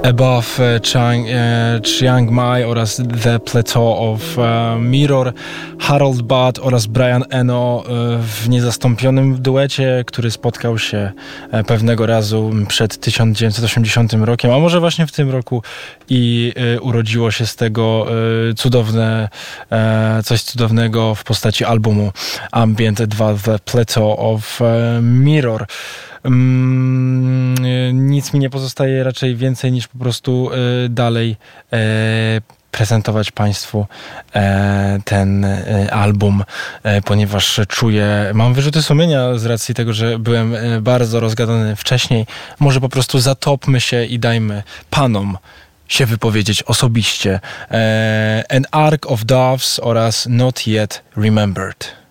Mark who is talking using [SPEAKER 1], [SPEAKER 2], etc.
[SPEAKER 1] Above Chiang Mai oraz The Plateau of Mirror, Harold Budd oraz Brian Eno w niezastąpionym duecie, który spotkał się pewnego razu przed 1980 rokiem, a może właśnie w tym roku, i urodziło się z tego coś cudownego w postaci albumu Ambient 2 The Plateau of Mirror. Nic mi nie pozostaje raczej więcej niż po prostu dalej prezentować Państwu ten album, ponieważ mam wyrzuty sumienia z racji tego, że byłem bardzo rozgadany wcześniej. Może po prostu zatopmy się i dajmy panom się wypowiedzieć osobiście. An Ark of Doves oraz Not Yet Remembered.